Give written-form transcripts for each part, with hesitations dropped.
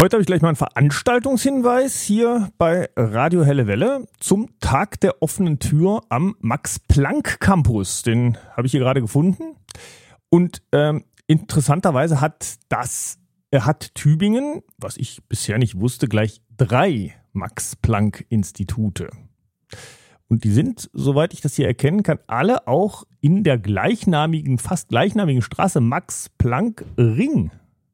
Heute habe ich gleich mal einen Veranstaltungshinweis hier bei Radio Helle Welle zum Tag der offenen Tür am Max-Planck-Campus. Den habe ich hier gerade gefunden. Und interessanterweise hat Tübingen, was ich bisher nicht wusste, gleich 3 Max-Planck-Institute. Und die sind, soweit ich das hier erkennen kann, alle auch in der fast gleichnamigen Straße Max-Planck-Ring.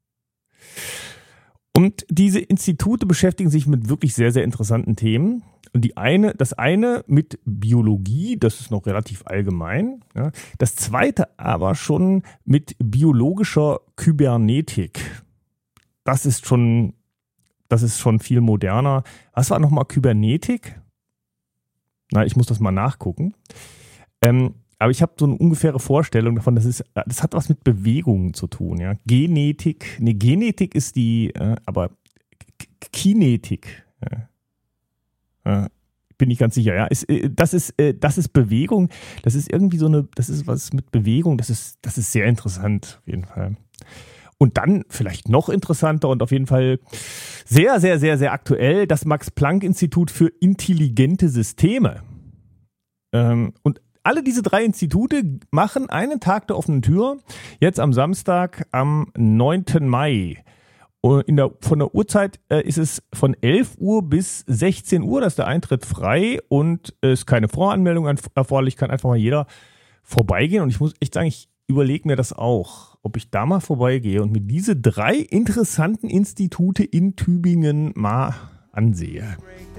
Und diese Institute beschäftigen sich mit wirklich sehr, sehr interessanten Themen. Und das eine mit Biologie, das ist noch relativ allgemein. Ja. Das zweite aber schon mit biologischer Kybernetik. Das ist schon viel moderner. Was war nochmal Kybernetik? Na, ich muss das mal nachgucken. Aber ich habe so eine ungefähre Vorstellung davon, das hat was mit Bewegungen zu tun. Ja? Genetik ist aber Kinetik. Bin ich ganz sicher. Ja? Das ist Bewegung. Das ist irgendwie das ist was mit Bewegung. Das ist sehr interessant auf jeden Fall. Und dann vielleicht noch interessanter und auf jeden Fall sehr, sehr, sehr, sehr aktuell, das Max-Planck-Institut für intelligente Systeme. Und alle diese 3 Institute machen einen Tag der offenen Tür, jetzt am Samstag, am 9. Mai. Von der Uhrzeit ist es von 11 Uhr bis 16 Uhr, da ist der Eintritt frei und es ist keine Voranmeldung erforderlich, kann einfach mal jeder vorbeigehen. Und ich muss echt sagen, ich überlege mir das auch, ob ich da mal vorbeigehe und mir diese 3 interessanten Institute in Tübingen mal ansehe.